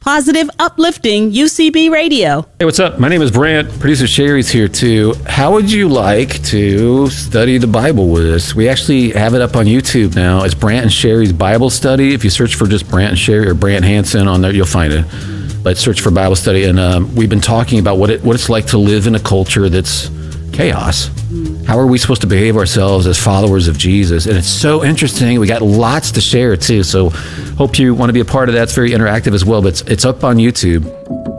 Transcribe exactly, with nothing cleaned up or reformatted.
Positive, uplifting U C B radio. Hey, what's up? My name is Brant. Producer Sherry's here too. How would you like to study the Bible with us? We actually have it up on YouTube now. It's Brant and Sherry's Bible Study. If you search for just Brant and Sherry or Brant Hansen on there, you'll find it. But search for Bible Study. And um, we've been talking about what it what it's like to live in a culture that's chaos. How are we supposed to behave ourselves as followers of Jesus? And it's so interesting. We got lots to share too. So hope you want to be a part of that. It's very interactive as well, but it's, it's up on YouTube.